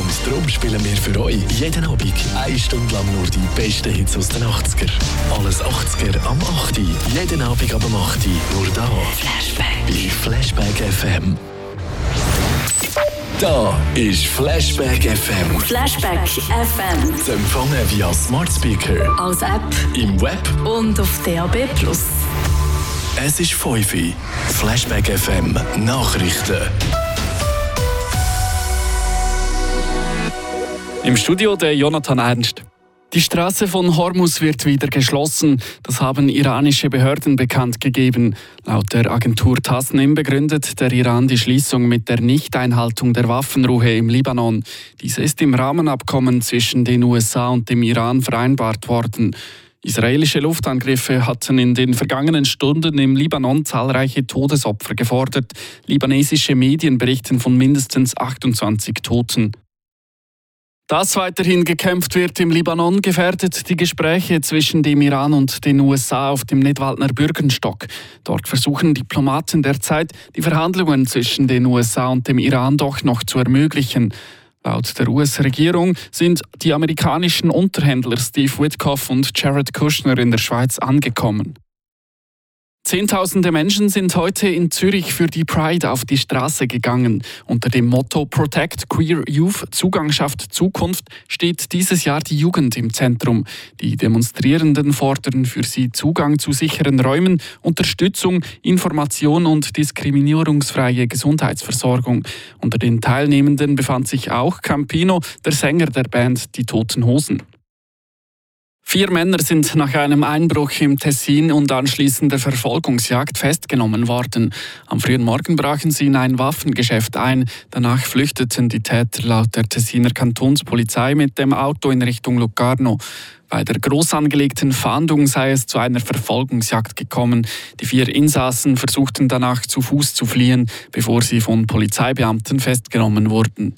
Und darum spielen wir für euch jeden Abend 1 Stunde lang nur die besten Hits aus den 80er. Alles 80er am 8. Jeden Abend ab 8. Nur da. Bei Flashback FM. Da ist Flashback FM. Flashback FM. Zu empfangen via Smart Speaker, Als App im Web und auf DAB+. Es ist 5 Uhr. Flashback FM Nachrichten. Im Studio der Jonathan Ernst. Die Straße von Hormuz wird wieder geschlossen. Das haben iranische Behörden bekannt gegeben. Laut der Agentur Tasnim begründet der Iran die Schließung mit der Nichteinhaltung der Waffenruhe im Libanon. Dies ist im Rahmenabkommen zwischen den USA und dem Iran vereinbart worden. Israelische Luftangriffe hatten in den vergangenen Stunden im Libanon zahlreiche Todesopfer gefordert. Libanesische Medien berichten von mindestens 28 Toten. Dass weiterhin gekämpft wird im Libanon, gefährdet die Gespräche zwischen dem Iran und den USA auf dem Nidwaldner Bürgenstock. Dort versuchen Diplomaten derzeit, die Verhandlungen zwischen den USA und dem Iran doch noch zu ermöglichen. Laut der US-Regierung sind die amerikanischen Unterhändler Steve Witkoff und Jared Kushner in der Schweiz angekommen. Zehntausende Menschen sind heute in Zürich für die Pride auf die Straße gegangen. Unter dem Motto Protect Queer Youth – Zugang schafft Zukunft steht dieses Jahr die Jugend im Zentrum. Die Demonstrierenden fordern für sie Zugang zu sicheren Räumen, Unterstützung, Information und diskriminierungsfreie Gesundheitsversorgung. Unter den Teilnehmenden befand sich auch Campino, der Sänger der Band Die Toten Hosen. 4 Männer sind nach einem Einbruch im Tessin und anschließender Verfolgungsjagd festgenommen worden. Am frühen Morgen brachen sie in ein Waffengeschäft ein. Danach flüchteten die Täter laut der Tessiner Kantonspolizei mit dem Auto in Richtung Locarno. Bei der groß angelegten Fahndung sei es zu einer Verfolgungsjagd gekommen. Die 4 Insassen versuchten danach zu Fuß zu fliehen, bevor sie von Polizeibeamten festgenommen wurden.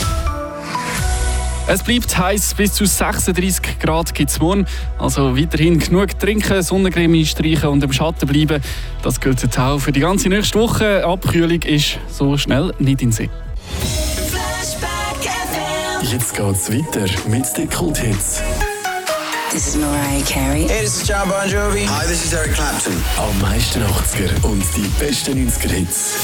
Es bleibt heiß, bis zu 36 Grad gibt es morgen. Also weiterhin genug trinken, Sonnencreme streichen und im Schatten bleiben. Das gilt jetzt auch für die ganze nächste Woche. Abkühlung ist so schnell nicht in Sicht. Jetzt geht's weiter mit den Kulthits. This is Mariah Carey. Hey, this is John Bon Jovi. Hi, this is Eric Clapton. Am meisten 80er und die besten 90er Hits.